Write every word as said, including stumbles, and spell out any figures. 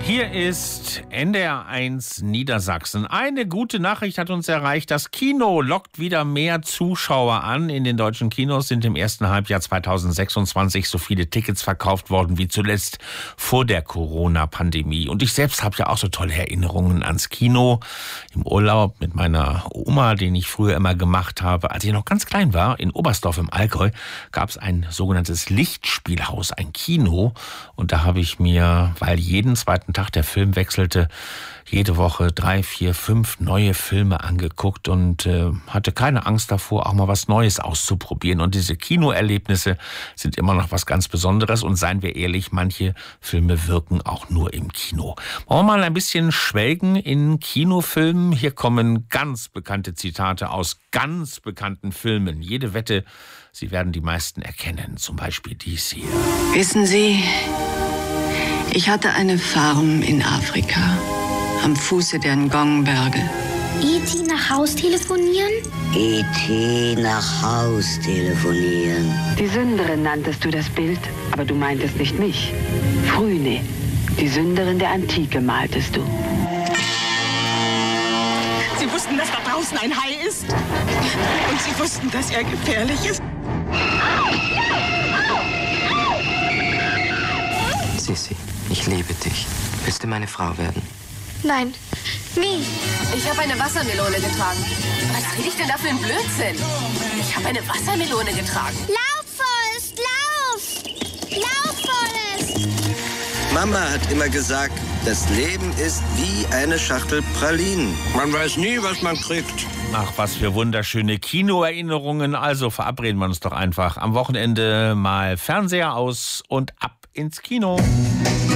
Hier ist N D R eins Niedersachsen. Eine gute Nachricht hat uns erreicht. Das Kino lockt wieder mehr Zuschauer an. In den deutschen Kinos sind im ersten Halbjahr zweitausendsechsundzwanzig so viele Tickets verkauft worden wie zuletzt vor der Corona-Pandemie. Und ich selbst habe ja auch so tolle Erinnerungen ans Kino. Im Urlaub mit meiner Oma, den ich früher immer gemacht habe. Als ich noch ganz klein war, in Oberstdorf im Allgäu, gab es ein sogenanntes Lichtspielhaus, ein Kino. Und da habe ich mir, weil jeden zweiten Tag der Film wechselte, jede Woche drei, vier, fünf neue Filme angeguckt und äh, hatte keine Angst davor, auch mal was Neues auszuprobieren. Und diese Kinoerlebnisse sind immer noch was ganz Besonderes. Und seien wir ehrlich, manche Filme wirken auch nur im Kino. Wollen wir mal ein bisschen schwelgen in Kinofilmen? Hier kommen ganz bekannte Zitate aus ganz bekannten Filmen. Jede Wette, Sie werden die meisten erkennen. Zum Beispiel dies hier. Wissen Sie, ich hatte eine Farm in Afrika, am Fuße der Ngong-Berge. E T nach Haus telefonieren? E T nach Haus telefonieren. Die Sünderin nanntest du das Bild, aber du meintest nicht mich. Phryne, die Sünderin der Antike, maltest du. Sie wussten, dass da draußen ein Hai ist. Und sie wussten, dass er gefährlich ist. Sissi, ich liebe dich. Willst du meine Frau werden? Nein. Wie? Ich habe eine Wassermelone getragen. Was rede ich denn da für einen Blödsinn? Ich habe eine Wassermelone getragen. Lauf, Forrest, lauf! Lauf, Forrest! Mama hat immer gesagt, das Leben ist wie eine Schachtel Pralinen. Man weiß nie, was man kriegt. Ach, was für wunderschöne Kinoerinnerungen. Also verabreden wir uns doch einfach am Wochenende mal Fernseher aus und ab ins Kino.